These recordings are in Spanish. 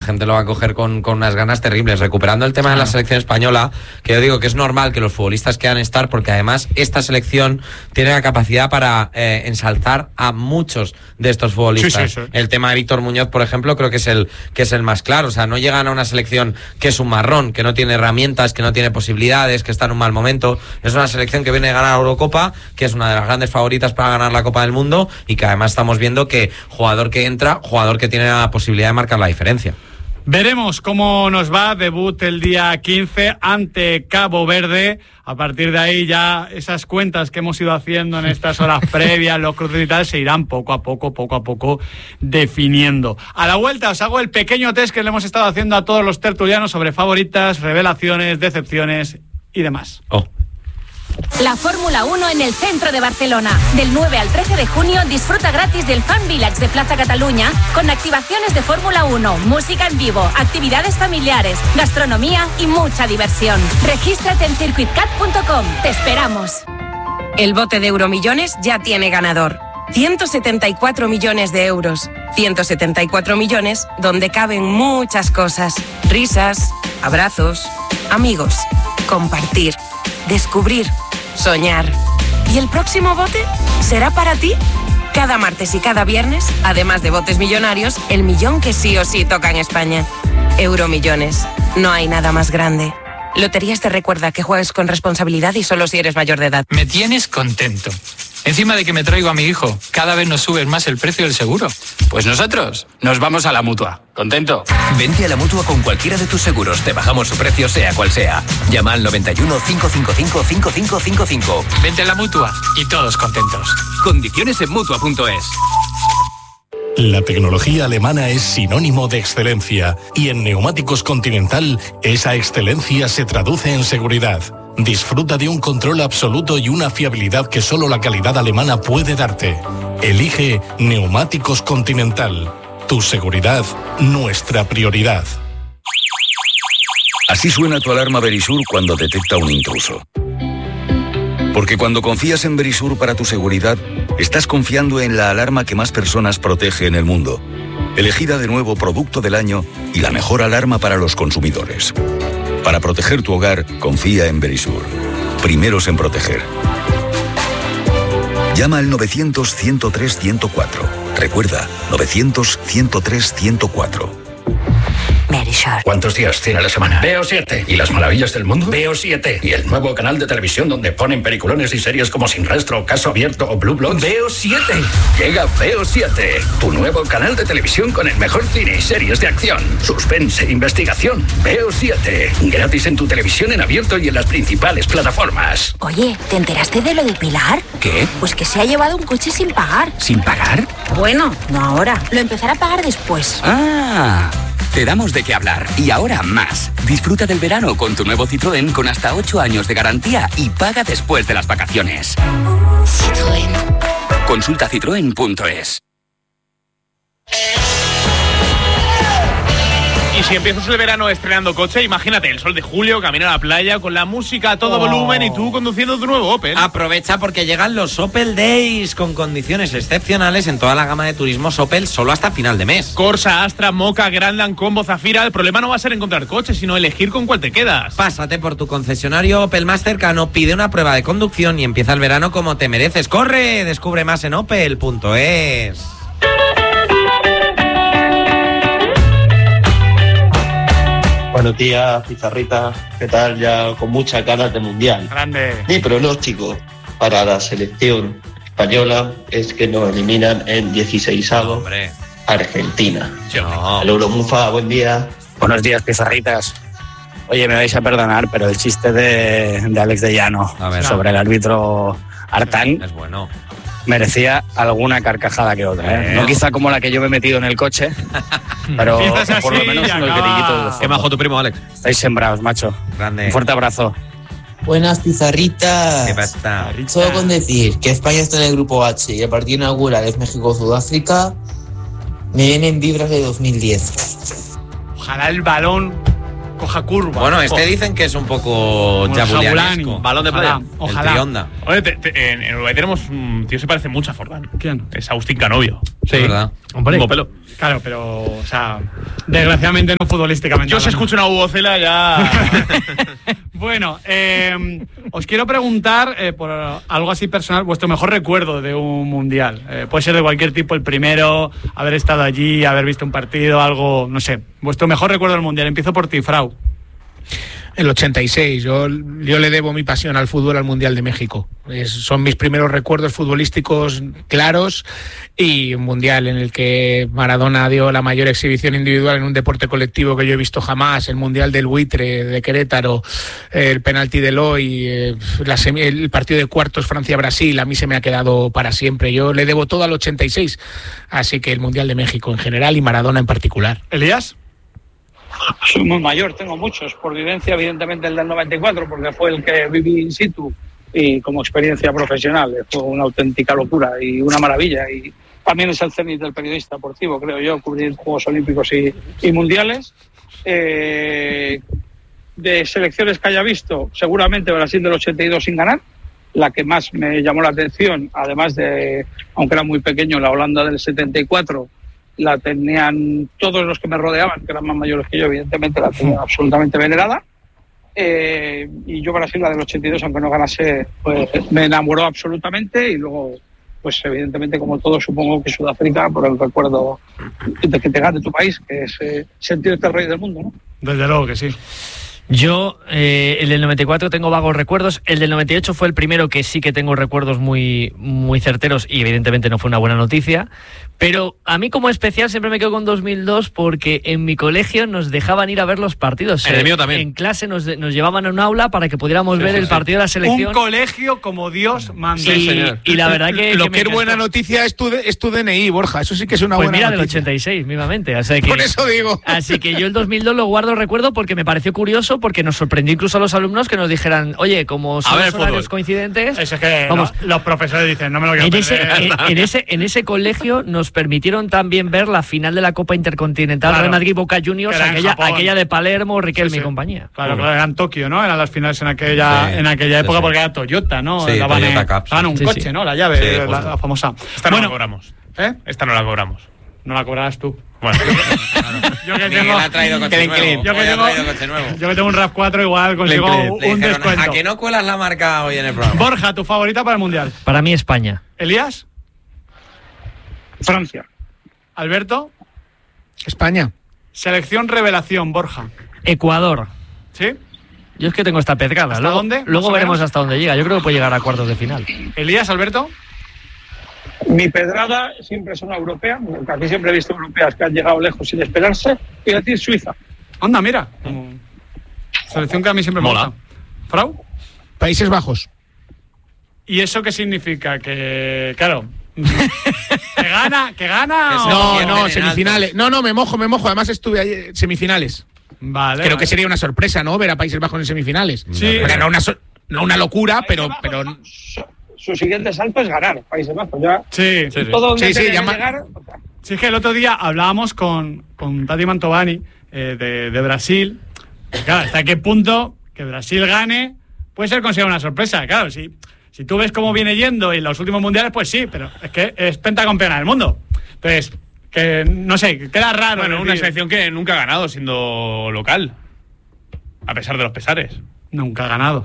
gente lo va a coger con unas ganas terribles. Recuperando el tema de la selección española, que yo digo que es normal que los futbolistas quieran estar, porque además esta selección tiene la capacidad para ensalzar a muchos de estos futbolistas. Sí. El tema de Víctor Muñoz, por ejemplo, creo que es el más claro. O sea, no llegan a una selección que es un marrón, que no tiene herramientas, que no tiene posibilidades, que está en un mal momento. Es una selección que viene a ganar la Eurocopa, que es una de las grandes favoritas para ganar la Copa del Mundo, y que además estamos viendo que jugador que entra, jugador que tiene la posibilidad de marcar la diferencia. Veremos cómo nos va. Debut el día 15 ante Cabo Verde. A partir de ahí ya esas cuentas que hemos ido haciendo en estas horas previas, los cruces y tal, se irán poco a poco definiendo. A la vuelta os hago el pequeño test que le hemos estado haciendo a todos los tertulianos sobre favoritas, revelaciones, decepciones y demás. La Fórmula 1 en el centro de Barcelona. Del 9 al 13 de junio disfruta gratis del Fan Village de Plaza Cataluña con activaciones de Fórmula 1, música en vivo, actividades familiares, gastronomía y mucha diversión. Regístrate en circuitcat.com. Te esperamos. El bote de Euromillones ya tiene ganador. 174 millones de euros. 174 millones donde caben muchas cosas. Risas, abrazos, amigos, compartir, descubrir, soñar. ¿Y el próximo bote será para ti? Cada martes y cada viernes, además de botes millonarios, el millón que sí o sí toca en España. Euromillones. No hay nada más grande. Loterías te recuerda que juegues con responsabilidad y solo si eres mayor de edad. Me tienes contento. Encima de que me traigo a mi hijo, cada vez nos subes más el precio del seguro. Pues nosotros nos vamos a la Mutua. ¿Contento? Vente a la Mutua con cualquiera de tus seguros. Te bajamos su precio sea cual sea. Llama al 91 555 5555. Vente a la Mutua y todos contentos. Condiciones en Mutua.es. La tecnología alemana es sinónimo de excelencia y en Neumáticos Continental esa excelencia se traduce en seguridad. Disfruta de un control absoluto y una fiabilidad que solo la calidad alemana puede darte. Elige Neumáticos Continental. Tu seguridad, nuestra prioridad. Así suena tu alarma Verisur cuando detecta un intruso. Porque cuando confías en Verisur para tu seguridad, estás confiando en la alarma que más personas protege en el mundo. Elegida de nuevo Producto del Año y la mejor alarma para los consumidores. Para proteger tu hogar, confía en Verisur. Primeros en proteger. Llama al 900-103-104. Recuerda, 900-103-104. Verisur. ¿Cuántos días tiene la semana? Veo 7. ¿Y las maravillas del mundo? Veo 7. ¿Y el nuevo canal de televisión donde ponen peliculones y series como Sin Rastro, Caso Abierto o Blue Bloods? Veo 7. Llega Veo 7. Tu nuevo canal de televisión con el mejor cine y series de acción, suspense, investigación. Veo 7. Gratis en tu televisión en abierto y en las principales plataformas. Oye, ¿te enteraste de lo de Pilar? ¿Qué? Pues que se ha llevado un coche sin pagar. ¿Sin pagar? Bueno, no ahora. Lo empezará a pagar después. ¡Ah! Te damos de qué hablar. Y ahora más. Disfruta del verano con tu nuevo Citroën con hasta 8 años de garantía y paga después de las vacaciones. Citroën. Consulta citroen.es. Y si empiezas el verano estrenando coche, imagínate el sol de julio, camino a la playa con la música a todo volumen y tú conduciendo tu nuevo Opel. Aprovecha porque llegan los Opel Days con condiciones excepcionales en toda la gama de turismos Opel solo hasta final de mes. Corsa, Astra, Moka, Grandland, Combo, Zafira. El problema no va a ser encontrar coches, sino elegir con cuál te quedas. Pásate por tu concesionario Opel más cercano, pide una prueba de conducción y empieza el verano como te mereces. ¡Corre! Descubre más en opel.es. Buenos días, Pizarrita. ¿Qué tal? Ya con muchas ganas de mundial. Grande. Mi pronóstico para la selección española es que nos eliminan en 16avos Argentina. No. El Euromufa, buen día. Buenos días, Pizarritas. Oye, me vais a perdonar, pero el chiste de Alex de Llano sobre el árbitro Artán es bueno. Merecía alguna carcajada que otra, ¿eh? No quizá como la que yo me he metido en el coche, pero por lo menos en el grillito del Qué majo tu primo, Alex. Estáis sembrados, macho. Grande. Un fuerte abrazo. Buenas, Pizarritas. ¿Qué pasa? Solo con decir que España está en el grupo H y el partido inaugural es México-Sudáfrica, me vienen vibras de 2010. Ojalá el balón coja curva. Bueno, dicen que es un poco jabulianesco. Balón de playa. Ojalá. El Trionda. Oye, en Uruguay tenemos un tío que se parece mucho a Forlán. ¿Quién? Es Agustín Canovio. Sí, ¿verdad? Hombre. Como pelo. Claro, pero, o sea, desgraciadamente no futbolísticamente. Yo si escucho una Hugo-Cela ya... Bueno, os quiero preguntar por algo así personal, vuestro mejor recuerdo de un mundial. Puede ser de cualquier tipo, el primero, haber estado allí, haber visto un partido, algo, no sé. Vuestro mejor recuerdo del mundial. Empiezo por ti, Frau. El 86, yo le debo mi pasión al fútbol al Mundial de México. Son mis primeros recuerdos futbolísticos claros y un Mundial en el que Maradona dio la mayor exhibición individual en un deporte colectivo que yo he visto jamás, el Mundial del Buitre de Querétaro, el penalti de Eloy, el partido de cuartos Francia-Brasil, a mí se me ha quedado para siempre. Yo le debo todo al 86, así que el Mundial de México en general y Maradona en particular. ¿Elías? Soy muy mayor, tengo muchos, por vivencia evidentemente el del 94, porque fue el que viví in situ y como experiencia profesional, fue una auténtica locura y una maravilla, y también es el cenit del periodista deportivo, creo yo, cubrir Juegos Olímpicos y Mundiales. De selecciones que haya visto, seguramente Brasil del 82 sin ganar, la que más me llamó la atención, además de, aunque era muy pequeño, la Holanda del 74, la tenían todos los que me rodeaban, que eran más mayores que yo, evidentemente la tenían absolutamente venerada. Y yo Brasil, la del 82, aunque no ganase, pues me enamoró absolutamente. Y luego, pues evidentemente, como todos, supongo que Sudáfrica, por el recuerdo de que te gane tu país, que es sentirte el rey del mundo, ¿no? Desde luego que sí. Yo, el del 94 tengo vagos recuerdos. El del 98 fue el primero que sí que tengo recuerdos muy, muy certeros y evidentemente no fue una buena noticia. Pero a mí como especial siempre me quedo con 2002 porque en mi colegio nos dejaban ir a ver los partidos. En el mío también. En clase nos llevaban a un aula para que pudiéramos ver el partido de la selección. Un colegio como Dios manda. Sí, señor. Y la verdad que... Lo que es buena noticia es tu DNI, Borja. Eso sí que es una buena noticia. Pues mira, del 86, mismamente. O sea que, por eso digo. Así que yo el 2002 lo guardo recuerdo porque me pareció curioso, porque nos sorprendió incluso a los alumnos que nos dijeran, oye, como son horarios coincidentes... Eso es que vamos, los profesores dicen, no me lo quiero perder. En ese colegio nos permitieron también ver la final de la Copa Intercontinental, Real Madrid-Boca Juniors, aquella de Palermo, Riquelme y compañía. Claro, era en Tokio, ¿no? Eran las finales en aquella época, porque era Toyota, ¿no? Sí, Toyota Cup. Un coche, ¿no? La llave, la famosa. Esta no la cobramos. Esta no la cobramos. No la cobrarás tú. Bueno, yo que tengo... ha traído coche nuevo. Yo que tengo un RAV4 igual consigo un descuento. ¿A que no cuelas la marca hoy en el programa? Borja, ¿tu favorita para el Mundial? Para mí España. ¿Elías? Francia. ¿Alberto? España. Selección revelación, Borja. Ecuador. ¿Sí? Yo es que tengo esta pedrada. ¿Hasta dónde? Luego veremos hasta dónde llega. Yo creo que puede llegar a cuartos de final. ¿Elías, Alberto? Mi pedrada siempre es una europea, porque aquí siempre he visto europeas que han llegado lejos sin esperarse, y decir Suiza. Anda, mira. Selección que a mí siempre me gusta. ¿Frau? Países Bajos. ¿Y eso qué significa? Que, claro... ¿Que gana? No, semifinales. No, me mojo. Además estuve ayer, semifinales. Vale. Creo que sería una sorpresa, ¿no? Ver a Países Bajos en semifinales. Sí. No una locura, pero... Su siguiente salto es ganar Países Bajos. Ya. Sí. Todo donde llegar... Sí, es que el otro día hablábamos con Tati Mantovani de Brasil. Claro, ¿hasta qué punto que Brasil gane puede ser considerado una sorpresa? Claro, si tú ves cómo viene yendo en los últimos mundiales, pues sí, pero es que es pentacampeona del mundo. Entonces, que no sé, queda raro. Bueno, una selección que nunca ha ganado siendo local, a pesar de los pesares. Nunca ha ganado,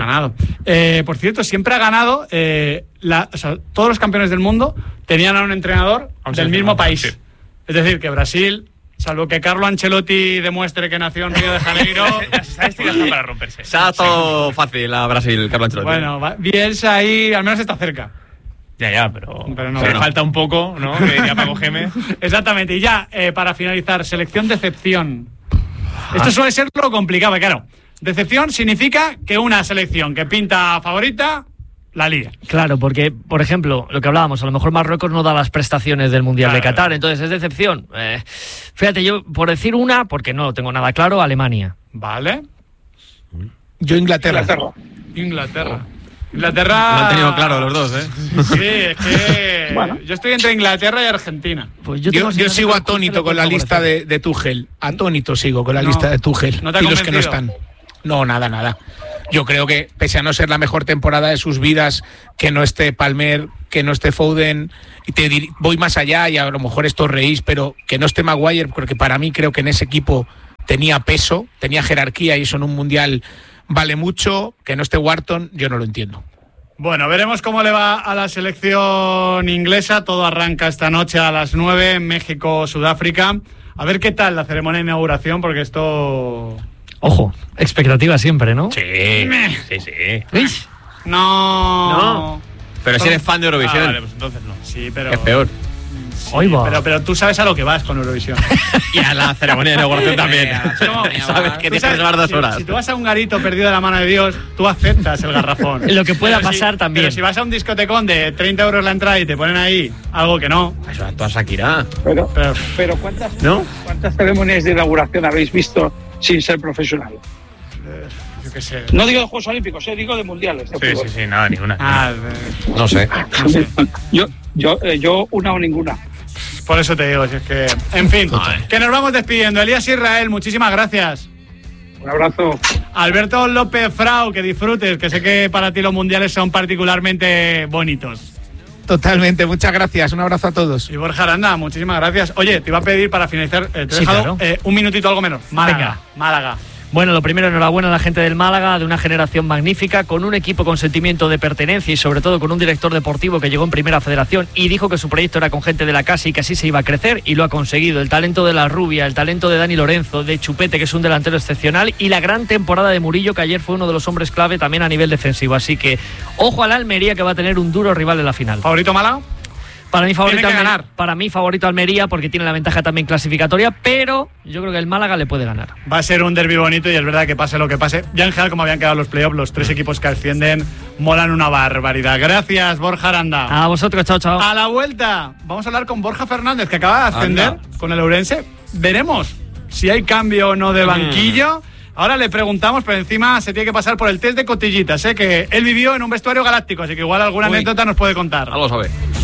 por cierto, siempre ha ganado, todos los campeones del mundo tenían a un entrenador del mismo país. Sí. Es decir, que Brasil... Salvo que Carlo Ancelotti demuestre que nació en Río de Janeiro. Las estadísticas están para romperse. Se ha dado fácil a Brasil, Carlo Ancelotti. Bueno, Bielsa ahí al menos está cerca. Ya, pero no. Falta un poco, ¿no? Que diría Paco Gémez. Exactamente. Y ya, para finalizar, selección decepción. Esto suele ser lo complicado, claro. Decepción significa que una selección que pinta favorita... la liga. Claro, porque, por ejemplo, lo que hablábamos, a lo mejor Marruecos no da las prestaciones del Mundial de Qatar, entonces es decepción. Fíjate, yo, por decir una, porque no tengo nada claro, Alemania. Vale. Yo Inglaterra. Inglaterra... Lo han tenido claro los dos, ¿eh? Sí, es que... Bueno. Yo estoy entre Inglaterra y Argentina. Pues yo sigo atónito con la lista de Tuchel. Atónito sigo con la lista de Tuchel. ¿No te ha y los que no convencido? están. No, nada. Yo creo que, pese a no ser la mejor temporada de sus vidas, que no esté Palmer, que no esté Foden, y voy más allá, y a lo mejor esto reís, pero que no esté Maguire, porque para mí creo que en ese equipo tenía peso, tenía jerarquía, y eso en un mundial vale mucho. Que no esté Wharton, yo no lo entiendo. Bueno, veremos cómo le va a la selección inglesa. Todo arranca esta noche a las 9 en México-Sudáfrica. A ver qué tal la ceremonia de inauguración, porque esto... Ojo, expectativa siempre, ¿no? Sí. ¿Veis? No. Pero si eres fan de Eurovisión. Vale, pues entonces no. Sí, pero... Es peor. Sí, pero tú sabes a lo que vas con Eurovisión. Y a la ceremonia de inauguración también. Sabes que tienes que reservar 2 horas. Si tú vas a un garito perdido de la mano de Dios, tú aceptas el garrafón. Lo que pueda pasar también. Pero si vas a un discotecón de 30 euros la entrada y te ponen ahí algo que no... Eso es toda Shakira. Pero ¿cuántas ceremonias de inauguración habéis visto sin ser profesional? Yo qué sé. No digo de Juegos Olímpicos, digo de mundiales. Sí, nada, ninguna. No sé. Yo una o ninguna. Por eso te digo, si es que... En fin, que nos vamos despidiendo. Elías Israel, muchísimas gracias. Un abrazo. Alberto López Frau, que disfrutes, que sé que para ti los mundiales son particularmente bonitos. Totalmente, muchas gracias. Un abrazo a todos. Y Borja Aranda, muchísimas gracias. Oye, te iba a pedir para finalizar, te he Sí, dejado claro. un minutito, algo menos. Málaga. Bueno, lo primero, enhorabuena a la gente del Málaga, de una generación magnífica, con un equipo con sentimiento de pertenencia y sobre todo con un director deportivo que llegó en Primera Federación y dijo que su proyecto era con gente de la casa y que así se iba a crecer, y lo ha conseguido. El talento de La Rubia, el talento de Dani Lorenzo, de Chupete, que es un delantero excepcional, y la gran temporada de Murillo, que ayer fue uno de los hombres clave también a nivel defensivo. Así que ojo a la Almería, que va a tener un duro rival en la final. ¿Favorito Málaga? Para mí favorito Tiene que ganar. Para mí favorito Almería, porque tiene la ventaja también clasificatoria, pero yo creo que el Málaga le puede ganar. Va a ser un derbi bonito y es verdad que pase lo que pase. Ya en general, como habían quedado los playoffs, los 3 equipos que ascienden molan una barbaridad. Gracias, Borja Aranda. A vosotros, chao. A la vuelta vamos a hablar con Borja Fernández, que acaba de ascender con el Ourense. Veremos si hay cambio o no de banquillo. Ahora le preguntamos, pero encima se tiene que pasar por el test de cotillitas, que él vivió en un vestuario galáctico, así que igual alguna anécdota nos puede contar. Algo sabe.